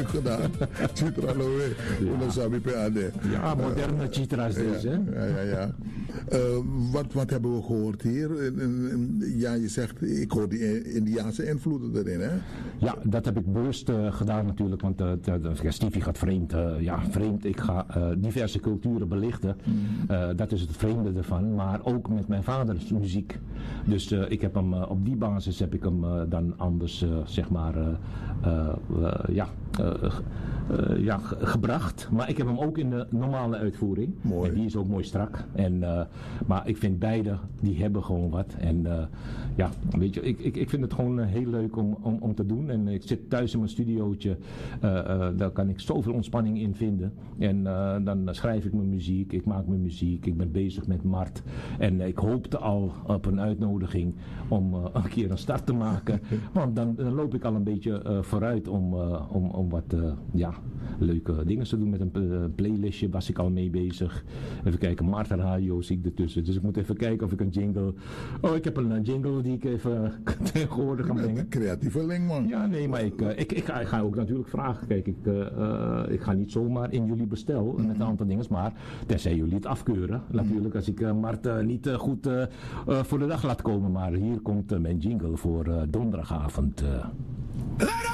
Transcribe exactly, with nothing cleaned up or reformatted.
leuk gedaan. Chitra Lowe. Unasabi P A D. Ja, moderne Chitra's dus, hè? Ja, ja, ja. Uh, wat, wat hebben we gehoord hier? Ja, je zegt, ik hoor die Indiaanse invloeden erin, hè? Ja, dat heb ik bewust uh, gedaan natuurlijk, want uh, uh, Stevie gaat vreemd. Uh, ja, vreemd. Ik ga uh, diverse culturen belichten. Uh, dat is het vreemde ervan, maar ook met mijn vaders muziek. Dus uh, ik heb hem, uh, op die basis heb ik hem uh, dan anders, uh, zeg maar, uh, uh, uh, ja, uh, uh, ja, gebracht. Maar ik heb hem ook in de normale uitvoering. Mooi. En die is ook mooi strak. En, uh, maar ik vind beide, die hebben gewoon wat. En uh, ja, weet je, ik, ik, ik vind het gewoon uh, heel leuk om, om, om te doen. En ik zit thuis in mijn studiootje. Uh, uh, daar kan ik zoveel ontspanning in vinden. En uh, dan schrijf ik mijn muziek. Ik maak mijn muziek. Ik ben bezig met Mart. En uh, ik hoopte al op een uitnodiging om uh, een keer een start te maken. Want dan, dan loop ik al een beetje uh, vooruit om, uh, om, om wat uh, ja, leuke dingen te doen. Met een uh, playlistje was ik al mee bezig. Even kijken, Mart Radio zie ik ertussen. Dus ik moet even kijken of ik een jingle... Oh, ik heb een uh, jingle die ik even tegenwoordig ga brengen. Een creatieveling, man. Ja, nee, maar ik, uh, ik, ik, ga, ik ga ook natuurlijk vragen. Kijk, ik, uh, uh, ik ga niet zomaar in jullie bestel mm-hmm. met een aantal dingen, maar tenzij jullie het afkeuren. Natuurlijk, als ik uh, Mart uh, niet uh, goed uh, uh, voor de dag laat komen. Maar hier komt uh, mijn jingle voor uh, donderdagavond. Uh.